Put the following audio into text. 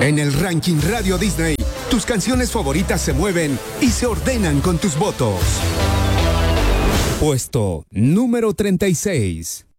En el ranking Radio Disney, tus canciones favoritas se mueven y se ordenan con tus votos. Puesto número 36.